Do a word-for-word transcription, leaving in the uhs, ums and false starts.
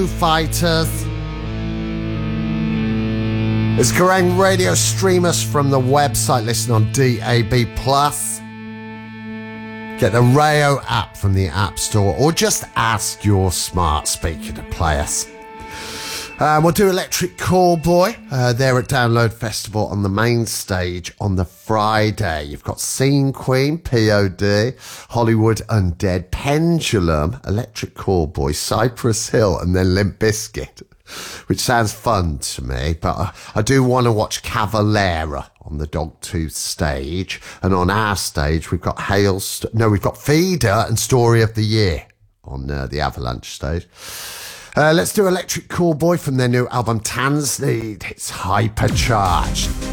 Fighters. It's Kerrang Radio. Stream us from the website. Listen on D A B plus. Get the Rayo app from the App Store, or just ask your smart speaker to play us. Um, we'll do Electric Callboy. Uh, they're at Download Festival on the main stage on the Friday. You've got Scene Queen, P O D, Hollywood Undead, Pendulum, Electric Callboy, Cypress Hill, and then Limp Bizkit, which sounds fun to me. But I, I do want to watch Cavalera on the Dogtooth stage. And on our stage, we've got Hail... St- no, we've got Feeder and Story of the Year on uh, the Avalanche stage. Uh, let's do Electric Callboy from their new album Tanslead. It's hypercharged.